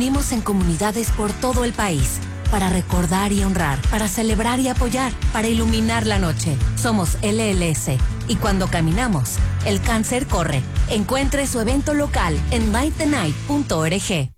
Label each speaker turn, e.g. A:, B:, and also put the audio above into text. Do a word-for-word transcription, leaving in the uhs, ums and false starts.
A: reunimos en comunidades por todo el país para recordar y honrar, para celebrar y apoyar, para iluminar la noche. Somos L L S y cuando caminamos, el cáncer corre. Encuentre su evento local en might the night punto org.